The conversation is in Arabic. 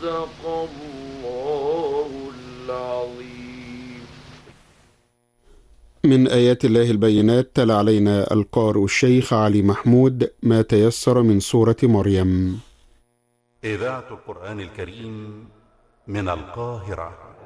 صدق الله العظيم. من آيات الله البينات تلا علينا القارئ الشيخ علي محمود ما تيسر من سورة مريم. إذاعة القرآن الكريم من القاهرة.